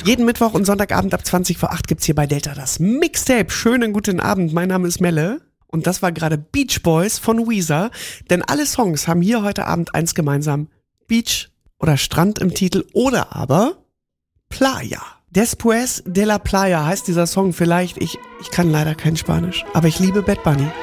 Jeden Mittwoch und Sonntagabend ab 20 vor 8 gibt's hier bei Delta das Mixtape. Schönen guten Abend, mein Name ist Melle. Und das war gerade Beach Boys von Weezer. Denn alle Songs haben hier heute Abend eins gemeinsam. Beach oder Strand im Titel oder aber Playa. Después de la Playa heißt dieser Song vielleicht. Ich kann leider kein Spanisch, aber ich liebe Bad Bunny.